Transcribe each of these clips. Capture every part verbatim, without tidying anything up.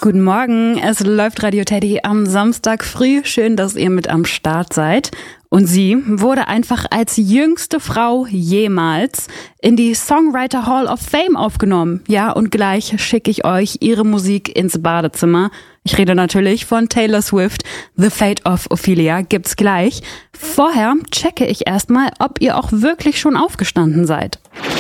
Guten Morgen, es läuft Radio Teddy am Samstag früh. Schön, dass ihr mit am Start seid. Und sie wurde einfach als jüngste Frau jemals in die Songwriter Hall of Fame aufgenommen. Ja, und gleich schicke ich euch ihre Musik ins Badezimmer. Ich rede natürlich von Taylor Swift. The Fate of Ophelia gibt's gleich. Vorher checke ich erstmal, ob ihr auch wirklich schon aufgestanden seid.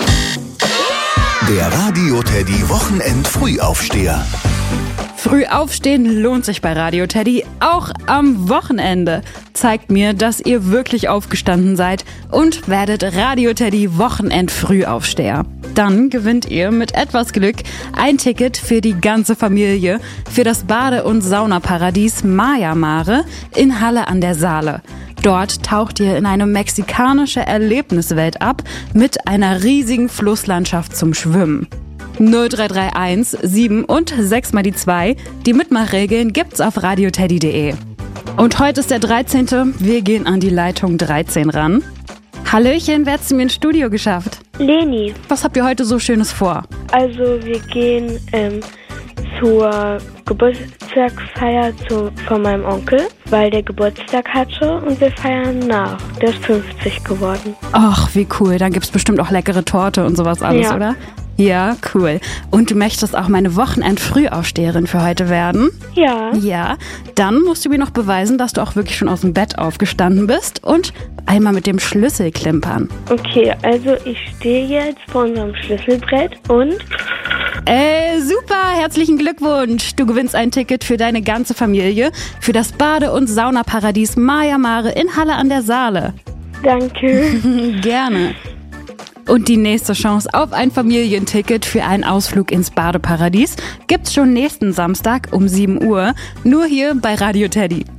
Der Radio Teddy Wochenend Frühaufsteher. Früh aufstehen lohnt sich bei Radio Teddy, auch am Wochenende. Zeigt mir, dass ihr wirklich aufgestanden seid und werdet Radio Teddy Wochenend Frühaufsteher. Dann gewinnt ihr mit etwas Glück ein Ticket für die ganze Familie für das Bade- und Saunaparadies Maya Mare in Halle an der Saale. Dort taucht ihr in eine mexikanische Erlebniswelt ab mit einer riesigen Flusslandschaft zum Schwimmen. null drei drei eins sieben und sechs mal die zwei. Die Mitmachregeln gibt's auf radioteddy punkt de. Und heute ist der dreizehnte Wir gehen an die Leitung dreizehn ran. Hallöchen, wer hat's mir ins Studio geschafft? Leni. Was habt ihr heute so Schönes vor? Also wir gehen ähm, zur Geburtstagsfeier zu, von meinem Onkel, weil der Geburtstag hatte und wir feiern nach. Der ist fünfzig geworden. Ach, wie cool. Dann gibt's bestimmt auch leckere Torte und sowas alles, Ja. oder? Ja, cool. Und du möchtest auch meine Wochenend-Frühaufsteherin für heute werden? Ja. Ja, dann musst du mir noch beweisen, dass du auch wirklich schon aus dem Bett aufgestanden bist und einmal mit dem Schlüssel klimpern. Okay, also ich stehe jetzt vor unserem Schlüsselbrett und... Äh, super, herzlichen Glückwunsch. Du gewinnst ein Ticket für deine ganze Familie für das Bade- und Saunaparadies Maya Mare in Halle an der Saale. Danke. Gerne. Und die nächste Chance auf ein Familienticket für einen Ausflug ins Badeparadies gibt's schon nächsten Samstag um sieben Uhr, nur hier bei Radio Teddy.